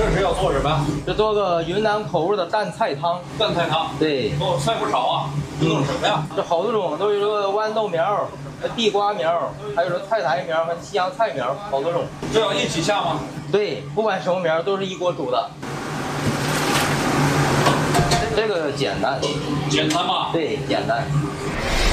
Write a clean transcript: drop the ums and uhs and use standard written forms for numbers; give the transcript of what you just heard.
这是要做什么呀？ 这做个云南口味的蛋菜汤。 蛋菜汤。 对。 哦，菜不少啊。这都是什么呀？ 这好多种，都有这个豌豆苗、地瓜苗，还有这菜苔苗和西洋菜苗，好多种。 这要一起下吗？ 对，不管什么苗都是一锅煮的。这个简单。 简单吗？ 对，简单。